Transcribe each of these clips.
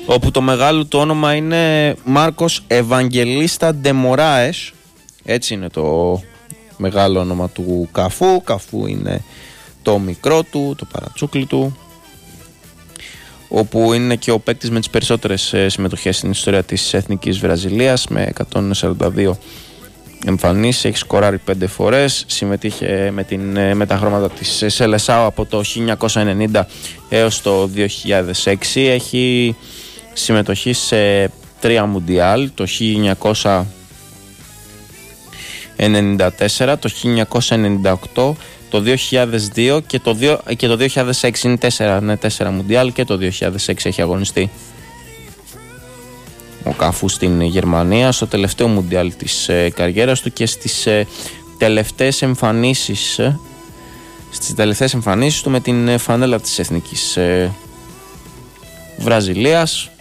όπου το μεγάλο του όνομα είναι Μάρκος Ευαγγελίστα Ντε Μωράες. Έτσι είναι το μεγάλο όνομα του Καφού. Καφού είναι το μικρό του, το παρατσούκλι του, όπου είναι και ο παίκτης με τις περισσότερες συμμετοχές στην ιστορία της Εθνικής Βραζιλίας, με 142 εμφανίσεις, έχει σκοράρει 5 φορές, συμμετείχε με τα χρώματα της Σελεσάο από το 1990 έως το 2006, έχει συμμετοχή σε 3 Μουντιάλ, το 1994, το 1998, το 2002 και το 2006. Είναι 4 Μουντιάλ και το 2006 έχει αγωνιστεί ο Καφού στην Γερμανία, στο τελευταίο Μουντιάλ της καριέρας του και στις τελευταίες εμφανίσεις του με την φανέλα της Εθνικής Βραζιλίας.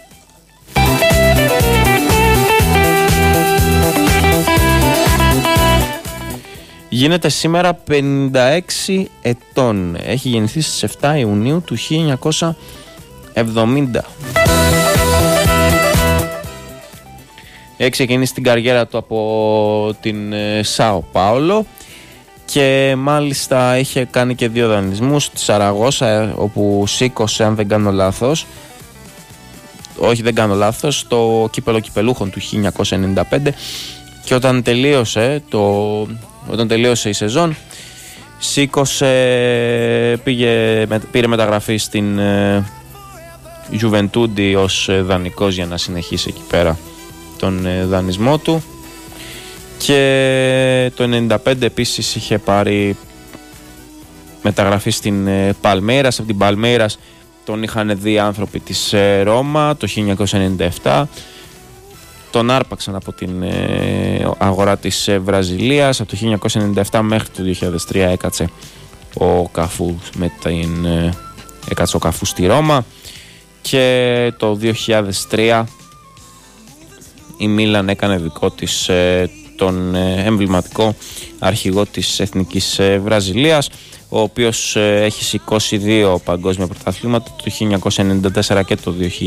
Γίνεται σήμερα 56 ετών. Έχει γεννηθεί στις 7 Ιουνίου του 1970. Έχει ξεκινήσει την καριέρα του από την Σάο Πάολο και μάλιστα είχε κάνει και 2 δανεισμούς στη Σαραγώσα, όπου σήκωσε, αν δεν κάνω λάθος, το κύπελο κυπελούχων του 1995, και όταν τελείωσε η σεζόν πήρε μεταγραφή στην Juventude ως δανεικός για να συνεχίσει εκεί πέρα τον δανεισμό του, και το 95 επίσης είχε πάρει μεταγραφή στην Παλμέιρας. Από την Παλμέιρας τον είχαν δει άνθρωποι της Ρώμα το 1997, τον άρπαξαν από την αγορά της Βραζιλίας. Από το 1997 μέχρι το 2003 έκατσε ο Καφού στη Ρώμα, και το 2003 η Μίλαν έκανε δικό της τον εμβληματικό αρχηγό της Εθνικής Βραζιλίας, ο οποίος έχει σηκώσει 2 παγκόσμια πρωταθλήματα, το 1994 και το